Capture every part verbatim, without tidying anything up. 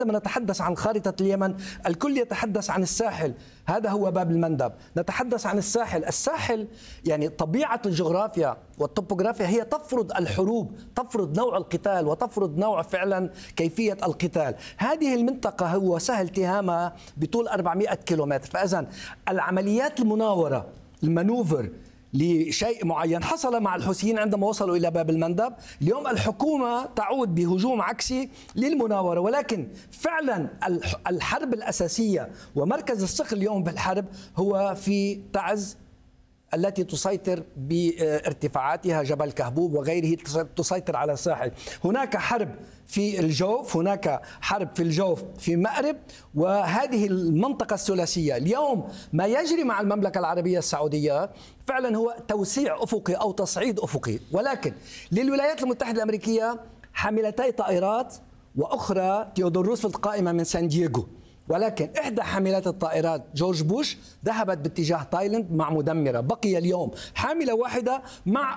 عندما نتحدث عن خارطة اليمن الكل يتحدث عن الساحل، هذا هو باب المندب. نتحدث عن الساحل، الساحل يعني طبيعة الجغرافيا والطبوغرافيا هي تفرض الحروب، تفرض نوع القتال وتفرض نوع فعلا كيفية القتال. هذه المنطقة هو سهل التهامها بطول أربعمئة كيلومتر، فإذا العمليات المناورة المانوفر لشيء معين حصل مع الحوثيين عندما وصلوا إلى باب المندب. اليوم الحكومة تعود بهجوم عكسي للمناورة، ولكن فعلا الحرب الأساسية ومركز الصقر اليوم بالحرب هو في تعز التي تسيطر بارتفاعاتها جبل كهبوب وغيره، تسيطر على الساحل. هناك حرب في الجوف، هناك حرب في الجوف في مأرب، وهذه المنطقة الثلاثية. اليوم ما يجري مع المملكة العربية السعودية فعلا هو توسيع أفقي أو تصعيد أفقي، ولكن للولايات المتحدة الأمريكية حاملتي طائرات وأخرى تيودور روزفلت قائمة من سان دييغو، ولكن إحدى حاملات الطائرات جورج بوش ذهبت باتجاه تايلاند مع مدمرة. بقي اليوم حاملة واحدة مع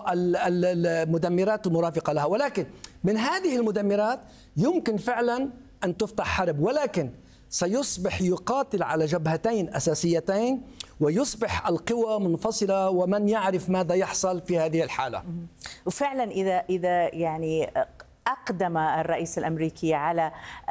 المدمرات المرافقة لها، ولكن من هذه المدمرات يمكن فعلا أن تفتح حرب، ولكن سيصبح يقاتل على جبهتين أساسيتين ويصبح القوى منفصلة، ومن يعرف ماذا يحصل في هذه الحالة. وفعلا إذا إذا يعني أقدم الرئيس الأمريكي على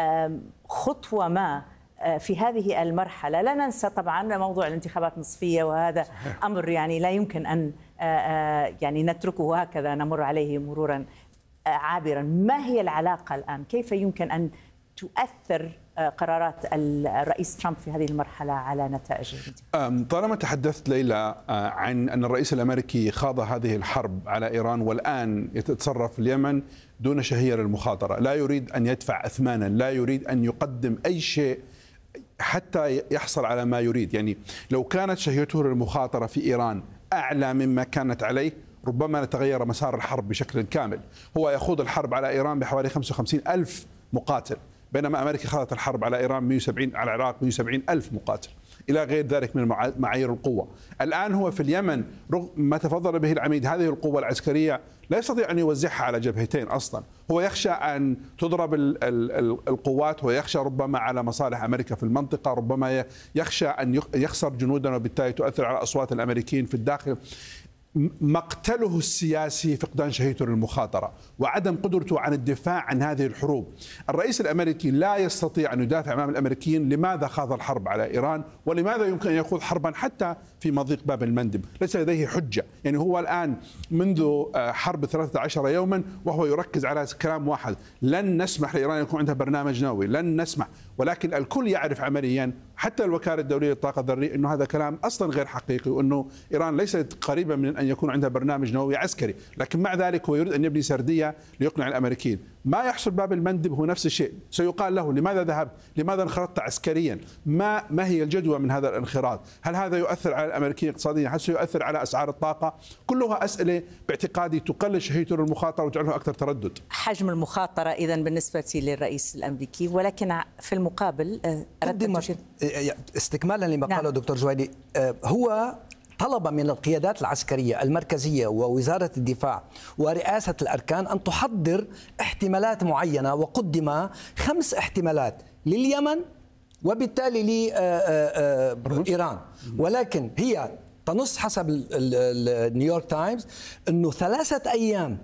خطوة ما في هذه المرحلة، لا ننسى طبعا موضوع الانتخابات النصفية، وهذا أمر يعني لا يمكن أن يعني نتركه هكذا نمر عليه مرورا عابرا. ما هي العلاقة الآن؟ كيف يمكن أن تؤثر قرارات الرئيس ترامب في هذه المرحلة على نتائج الانتخابات؟ طالما تحدثت ليلى عن أن الرئيس الأمريكي خاض هذه الحرب على إيران والآن يتصرف في اليمن دون شهية للمخاطرة، لا يريد أن يدفع أثمانا، لا يريد أن يقدم أي شيء حتى يحصل على ما يريد. يعني لو كانت شهيته للمخاطرة في إيران أعلى مما كانت عليه ربما نتغير مسار الحرب بشكل كامل. هو يخوض الحرب على إيران بحوالي خمسة وخمسين ألف مقاتل، بينما أمريكا خاضت الحرب على إيران مئة وسبعين، على العراق مئة وسبعين ألف مقاتل، إلى غير ذلك من معايير القوة. الآن هو في اليمن رغم ما تفضل به العميد، هذه القوة العسكرية لا يستطيع أن يوزعها على جبهتين أصلا. هو يخشى أن تضرب القوات، ويخشى ربما على مصالح أمريكا في المنطقة، ربما يخشى أن يخسر جنودا وبالتالي تؤثر على أصوات الأمريكيين في الداخل. مقتله السياسي فقدان شهيته للمخاطرة وعدم قدرته عن الدفاع عن هذه الحروب. الرئيس الأمريكي لا يستطيع أن يدافع أمام الأمريكيين لماذا خاض الحرب على إيران، ولماذا يمكن أن يخوض حربا حتى في مضيق باب المندب. ليس لديه حجة. يعني هو الآن منذ حرب ثلاثة عشر يوما وهو يركز على كلام واحد: لن نسمح لإيران يكون عندها برنامج نووي، لن نسمح. ولكن الكل يعرف عمليا، حتى الوكالة الدولية للطاقة الذرية، أنه هذا كلام أصلا غير حقيقي، وأنه إيران ليست قريبة من أن يكون عندها برنامج نووي عسكري. لكن مع ذلك هو يريد أن يبني سردية ليقنع الأمريكيين. ما يحصل باب المندب هو نفس الشيء، سيقال له: لماذا ذهبت؟ لماذا انخرطت عسكريا؟ ما ما هي الجدوى من هذا الانخراط؟ هل هذا يؤثر على الأمريكيين اقتصاديا؟ هل سيؤثر على أسعار الطاقة؟ كلها أسئلة باعتقادي تقلل شهيته للمخاطرة وتجعله أكثر تردد. حجم المخاطرة إذن بالنسبة للرئيس الأمريكي، ولكن في المقابل استكمالا لما قاله دكتور جويدي، هو طلب من القيادات العسكرية المركزية ووزارة الدفاع ورئاسة الأركان أن تحضر احتمالات معينة، وقدم خمس احتمالات لليمن وبالتالي لإيران، ولكن هي تنص حسب النيويورك تايمز أنه ثلاثة أيام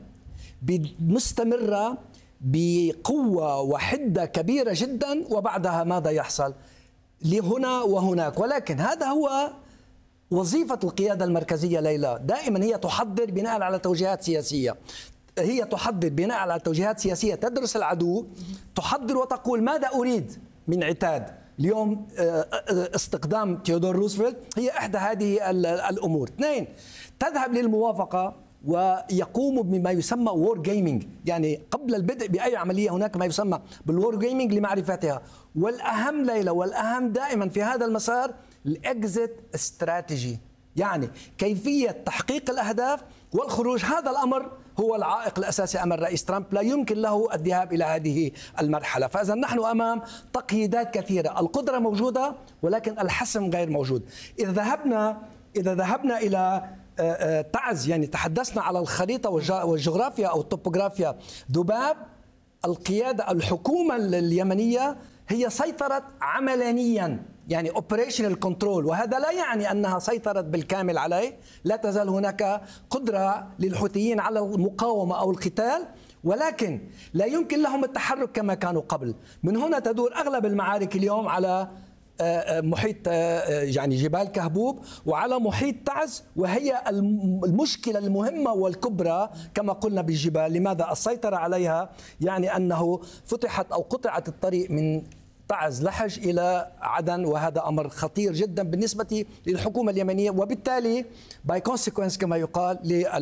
مستمرة بقوة وحدة كبيرة جدا، وبعدها ماذا يحصل لهنا وهناك. ولكن هذا هو وظيفة القيادة المركزية ليلى، دائما هي تحضر بناء على توجيهات سياسية، هي تحضر بناء على توجيهات سياسية، تدرس العدو، تحضر وتقول ماذا أريد من عتاد. اليوم استقدام تيودور روزفلت هي إحدى هذه الأمور. اثنين، تذهب للموافقة ويقوم بما يسمى وور جيمينج، يعني قبل البدء بأي عملية هناك ما يسمى بالوور جيمينج لمعرفتها. والأهم ليلى، والأهم دائما في هذا المسار، الإكزيت استراتيجي، يعني كيفية تحقيق الأهداف والخروج. هذا الأمر هو العائق الأساسي أمام الرئيس ترامب، لا يمكن له الذهاب إلى هذه المرحلة. فإذا نحن أمام تقييدات كثيرة، القدرة موجودة ولكن الحسم غير موجود. إذا ذهبنا إذا ذهبنا إلى تعز، يعني تحدثنا على الخريطة والجغرافيا أو الطبوغرافيا، ذباب القيادة الحكومة اليمنية هي سيطرت عملانيا، يعني اوبريشنال كنترول، وهذا لا يعني انها سيطرت بالكامل عليه. لا تزال هناك قدرة للحوثيين على المقاومة او القتال، ولكن لا يمكن لهم التحرك كما كانوا قبل. من هنا تدور اغلب المعارك اليوم على محيط يعني جبال كهبوب وعلى محيط تعز، وهي المشكلة المهمة والكبرى كما قلنا بالجبال. لماذا السيطرة عليها؟ يعني أنه فتحت أو قطعت الطريق من تعز لحج إلى عدن، وهذا أمر خطير جدا بالنسبة للحكومة اليمنية، وبالتالي باي كونسيكونس كما يقال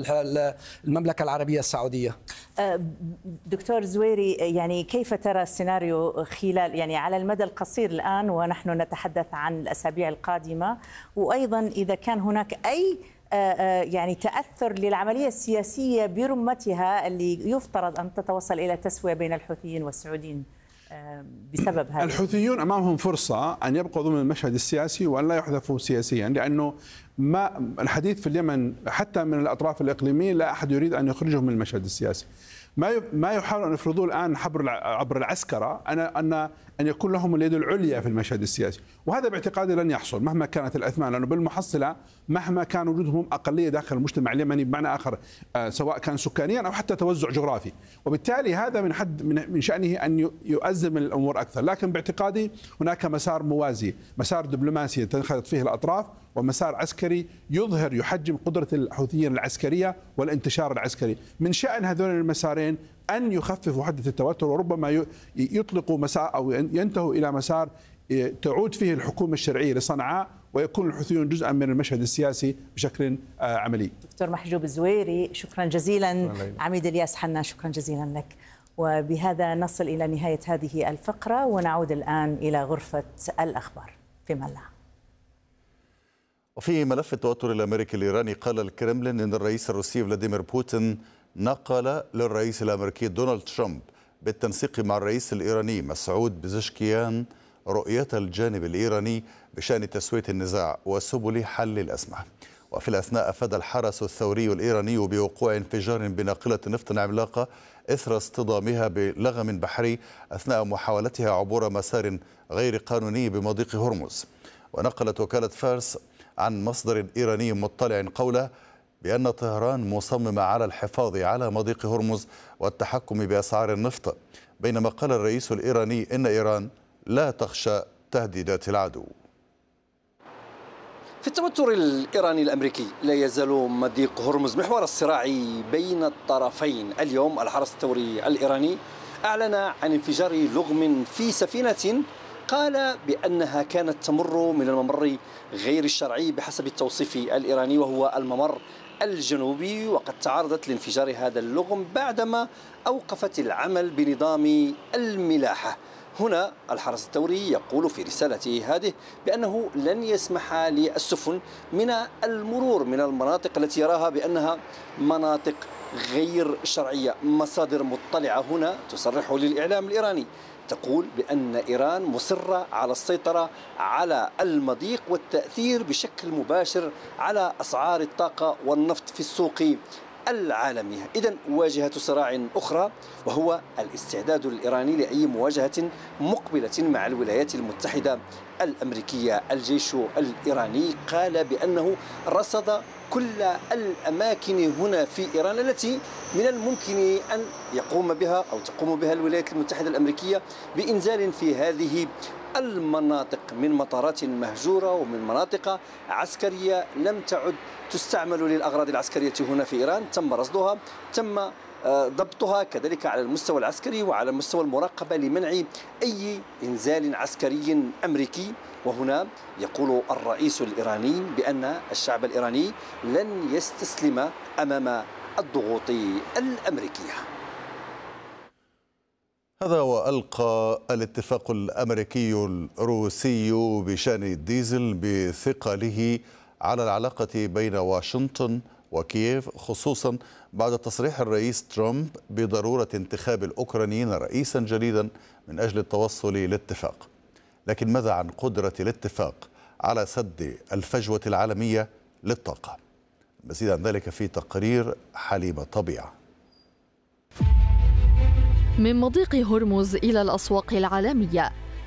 للمملكة العربية السعودية. دكتور زويري، يعني كيف ترى السيناريو خلال يعني على المدى القصير الآن ونحن نتحدث عن الأسابيع القادمة، وأيضا إذا كان هناك أي يعني تأثر للعملية السياسية برمتها اللي يفترض أن تتوصل إلى تسوية بين الحوثيين والسعوديين بسبب هذا؟ الحوثيون أمامهم فرصة أن يبقوا ضمن المشهد السياسي وأن لا يحذفوا سياسيا، لأنه ما الحديث في اليمن حتى من الأطراف الإقليمية لا أحد يريد أن يخرجهم من المشهد السياسي. ما ما يحاول أن يفرضوه الآن عبر عبر العسكرة أن أن أن يكون لهم اليد العليا في المشهد السياسي، وهذا باعتقادي لن يحصل مهما كانت الأثمان، لأنه بالمحصلة مهما كان وجودهم أقلية داخل المجتمع اليمني بمعنى آخر سواء كان سكانيا أو حتى توزع جغرافي، وبالتالي هذا من حد من شأنه أن يؤزم الأمور أكثر. لكن باعتقادي هناك مسار موازي، مسار دبلوماسي تنخرط فيه الأطراف، ومسار عسكري يظهر يحجم قدرة الحوثيين العسكرية والانتشار العسكري. من شأن هذول المسارين أن يخففوا حدة التوتر، وربما يطلقوا مسار أو ينتهوا إلى مسار تعود فيه الحكومة الشرعية لصنعاء، ويكون الحوثيون جزءا من المشهد السياسي بشكل عملي. دكتور محجوب الزويري، شكرا جزيلا. عميد الياس حنان، شكرا جزيلا لك. وبهذا نصل إلى نهاية هذه الفقرة، ونعود الآن إلى غرفة الأخبار في ملة. وفي ملف التوتر الأمريكي الإيراني، قال الكرملين أن الرئيس الروسي فلاديمير بوتين نقل للرئيس الأمريكي دونالد ترامب بالتنسيق مع الرئيس الإيراني مسعود بزشكيان رؤية الجانب الإيراني بشأن تسوية النزاع وسبل حل الأزمة. وفي الأثناء أفاد الحرس الثوري الإيراني بوقوع انفجار بناقلة نفط عملاقة إثر اصطدامها بلغم بحري أثناء محاولتها عبور مسار غير قانوني بمضيق هرمز. ونقلت وكالة فارس عن مصدر إيراني مطلع قوله بأن طهران مصممة على الحفاظ على مضيق هرمز والتحكم بأسعار النفط، بينما قال الرئيس الإيراني إن إيران لا تخشى تهديدات العدو. في التوتر الإيراني الأمريكي لا يزال مضيق هرمز محور الصراع بين الطرفين. اليوم الحرس الثوري الإيراني أعلن عن انفجار لغم في سفينة قال بأنها كانت تمر من الممر غير الشرعي بحسب التوصيف الإيراني، وهو الممر الجنوبي. وقد تعرضت لانفجار هذا اللغم بعدما أوقفت العمل بنظام الملاحة. هنا الحرس الثوري يقول في رسالته هذه بأنه لن يسمح للسفن من المرور من المناطق التي يراها بأنها مناطق غير شرعية. مصادر مطلعة هنا تصرح للإعلام الإيراني تقول بأن إيران مصرة على السيطرة على المضيق والتأثير بشكل مباشر على أسعار الطاقة والنفط في السوق العالمية. إذن واجهة صراع أخرى، وهو الاستعداد الإيراني لأي مواجهة مقبلة مع الولايات المتحدة الأمريكية. الجيش الإيراني قال بأنه رصد كل الأماكن هنا في إيران التي من الممكن أن يقوم بها أو تقوم بها الولايات المتحدة الأمريكية بإنزال في هذه المناطق من مطارات مهجورة ومن مناطق عسكرية لم تعد تستعمل للأغراض العسكرية هنا في إيران. تم رصدها، تم ضبطها كذلك على المستوى العسكري وعلى مستوى المراقبة لمنع أي إنزال عسكري أمريكي. وهنا يقول الرئيس الإيراني بأن الشعب الإيراني لن يستسلم أمام الضغوط الأمريكية. هذا وألقى الاتفاق الأمريكي الروسي بشأن الديزل بثقله على العلاقة بين واشنطن وكييف، خصوصا بعد تصريح الرئيس ترامب بضرورة انتخاب الأوكرانيين رئيسا جديدا من أجل التوصل لاتفاق. لكن ماذا عن قدرة الاتفاق على سد الفجوة العالمية للطاقة؟ المزيد عن ذلك في تقرير حليمة طبيعة. من مضيق هرمز إلى الأسواق العالمية.